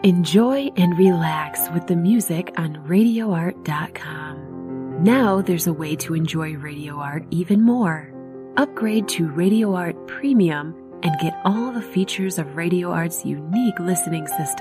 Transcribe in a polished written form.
Enjoy and relax with the music on RadioArt.com. Now there's a way to enjoy Radio Art even more. Upgrade to Radio Art Premium and get all the features of Radio Art's unique listening system.